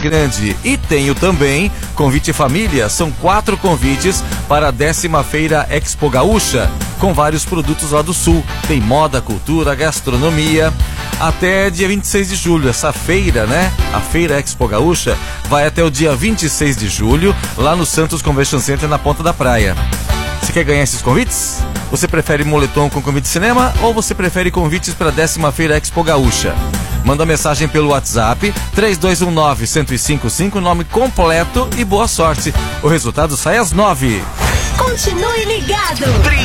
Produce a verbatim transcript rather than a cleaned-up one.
Grande. E tenho também convite família, são quatro convites para a décima Feira Expo Gaúcha, com vários produtos lá do Sul. Tem moda, cultura, gastronomia, até dia vinte e seis de julho. Essa feira, né? A Feira Expo Gaúcha vai até o dia vinte e seis de julho, lá no Santos Convention Center, na Ponta da Praia. Você quer ganhar esses convites? Você prefere moletom com convite de cinema ou você prefere convites para a décima Feira Expo Gaúcha? Manda mensagem pelo WhatsApp três dois um nove, um zero cinco cinco, nome completo e boa sorte. O resultado sai às nove. Continue ligado.